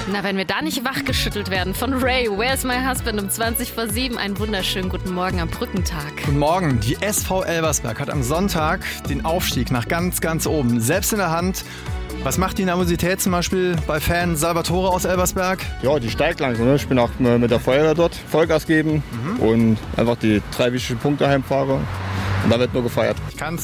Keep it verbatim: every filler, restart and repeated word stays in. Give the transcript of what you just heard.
Na, wenn wir da nicht wachgeschüttelt werden von Ray, Where's My Husband um zwanzig vor sieben. Einen wunderschönen guten Morgen am Brückentag. Guten Morgen. Die S V Elversberg hat am Sonntag den Aufstieg nach ganz, ganz oben selbst in der Hand. Was macht die Nervosität zum Beispiel bei Fan Salvatore aus Elversberg? Ja, die steigt langsam. Ne? Ich bin auch mit der Feuerwehr dort, Vollgas geben mhm. und einfach die drei wichtigen Punkte heimfahre. Und da wird nur gefeiert. Ich kann's